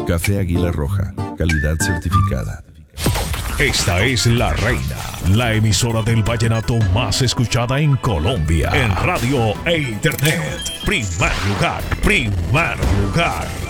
Café Águila Roja, calidad certificada. Esta es La Reina, la emisora del vallenato más escuchada en Colombia. En radio e internet. Primer lugar, primer lugar.